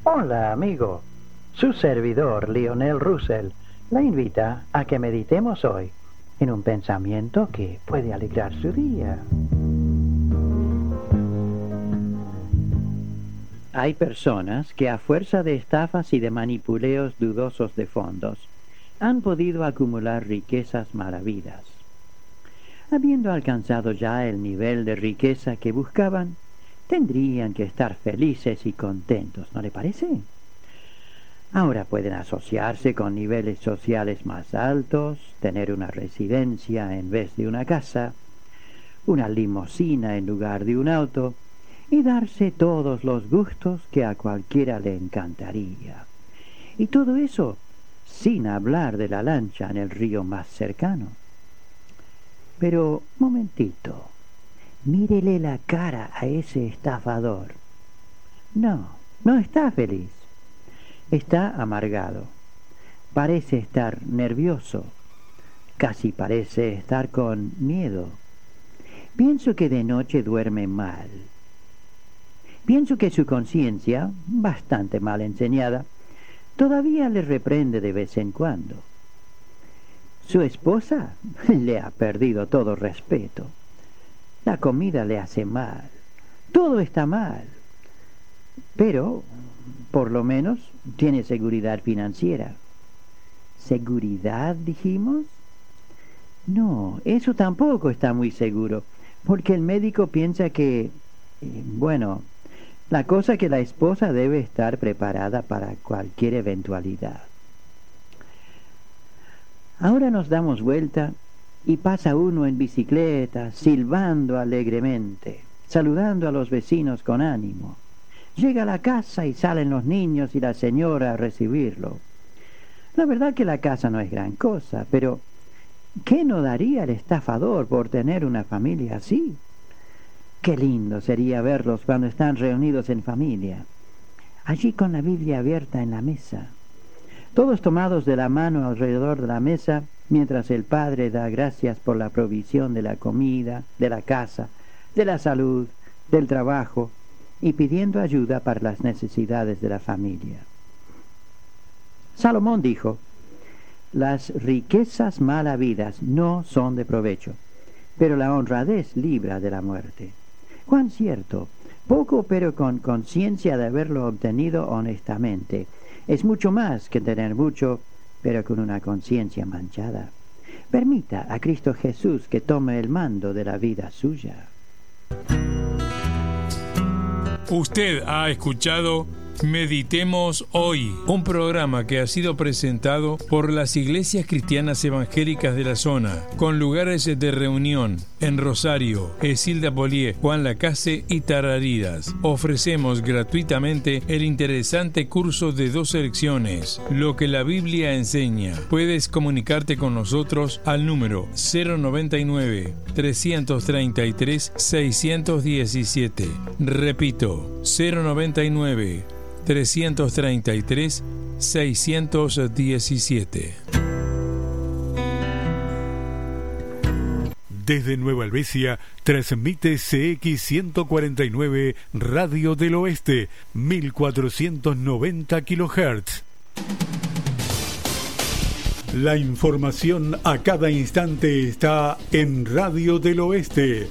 Hola, amigo. Su servidor, Lionel Russell, le invita a que meditemos hoy en un pensamiento que puede alegrar su día. Hay personas que a fuerza de estafas y de manipuleos dudosos de fondos han podido acumular riquezas malavidas. Habiendo alcanzado ya el nivel de riqueza que buscaban, tendrían que estar felices y contentos, ¿no le parece? Ahora pueden asociarse con niveles sociales más altos, tener una residencia en vez de una casa, una limusina en lugar de un auto, y darse todos los gustos que a cualquiera le encantaría. Y todo eso sin hablar de la lancha en el río más cercano. Pero, momentito, mírele la cara a ese estafador. No está feliz. Está amargado. Parece estar nervioso. Casi parece estar con miedo. Pienso que de noche duerme mal. Pienso que su conciencia, bastante mal enseñada, todavía le reprende de vez en cuando. Su esposa le ha perdido todo respeto. La comida le hace mal. Todo está mal. Pero, por lo menos, tiene seguridad financiera. ¿Seguridad, dijimos? No, eso tampoco está muy seguro, porque el médico piensa que, la cosa que la esposa debe estar preparada para cualquier eventualidad. Ahora nos damos vuelta y pasa uno en bicicleta, silbando alegremente, saludando a los vecinos con ánimo. Llega a la casa y salen los niños y la señora a recibirlo. La verdad que la casa no es gran cosa, pero ¿qué no daría el estafador por tener una familia así? Qué lindo sería verlos cuando están reunidos en familia, allí con la Biblia abierta en la mesa, todos tomados de la mano alrededor de la mesa, mientras el padre da gracias por la provisión de la comida, de la casa, de la salud, del trabajo, y pidiendo ayuda para las necesidades de la familia. Salomón dijo: las riquezas mal habidas no son de provecho, pero la honradez libra de la muerte. Cuán cierto, poco pero con conciencia de haberlo obtenido honestamente, es mucho más que tener mucho, pero con una conciencia manchada. Permita a Cristo Jesús que tome el mando de la vida suya. Usted ha escuchado Meditemos Hoy, un programa que ha sido presentado por las iglesias cristianas evangélicas de la zona, con lugares de reunión en Rosario, Esilda Polié, Juan Lacase y Tarariras. Ofrecemos gratuitamente el interesante curso de 2 lecciones, Lo que la Biblia enseña. Puedes comunicarte con nosotros al número 099-333-617. Repito, 099-333-617. Desde Nueva Helvecia transmite CX149 Radio del Oeste, 1490 kHz. La información a cada instante está en Radio del Oeste.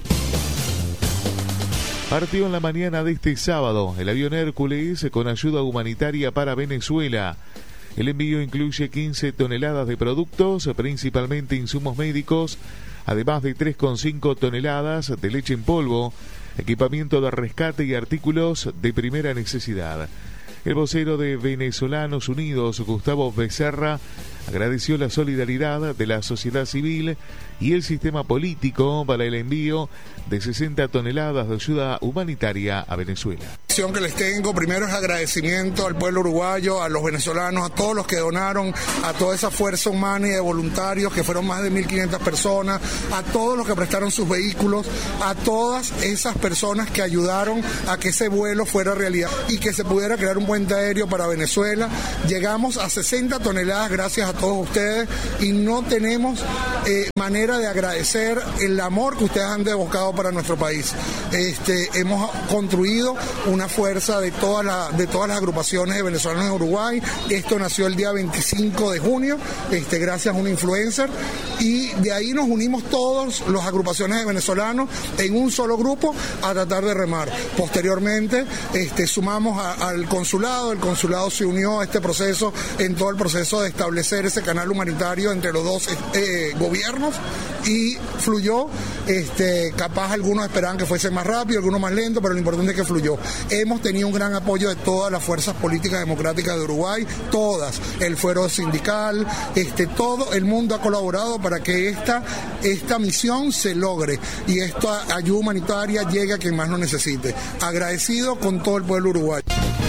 Partió en la mañana de este sábado el avión Hércules con ayuda humanitaria para Venezuela. El envío incluye 15 toneladas de productos, principalmente insumos médicos, además de 3,5 toneladas de leche en polvo, equipamiento de rescate y artículos de primera necesidad. El vocero de Venezolanos Unidos, Gustavo Becerra, agradeció la solidaridad de la sociedad civil y el sistema político para el envío de 60 toneladas de ayuda humanitaria a Venezuela. La que les tengo primero es agradecimiento al pueblo uruguayo, a los venezolanos, a todos los que donaron, a toda esa fuerza humana y de voluntarios que fueron más de 1.500 personas, a todos los que prestaron sus vehículos, a todas esas personas que ayudaron a que ese vuelo fuera realidad y que se pudiera crear un puente aéreo para Venezuela. Llegamos a 60 toneladas gracias a todos ustedes, y no tenemos manera de agradecer el amor que ustedes han devocado para nuestro país. Hemos construido una fuerza de todas las agrupaciones de venezolanos en Uruguay. Esto nació el día 25 de junio, gracias a un influencer, y de ahí nos unimos todos, las agrupaciones de venezolanos, en un solo grupo a tratar de remar. Posteriormente sumamos al consulado, el consulado se unió a este proceso, en todo el proceso de establecer ese canal humanitario entre los dos gobiernos, y fluyó. Capaz algunos esperaban que fuese más rápido, algunos más lento, pero lo importante es que fluyó. Hemos tenido un gran apoyo de todas las fuerzas políticas democráticas de Uruguay, todas, el fuero sindical, todo el mundo ha colaborado para que esta misión se logre y esta ayuda humanitaria llegue a quien más lo necesite. Agradecido con todo el pueblo uruguayo.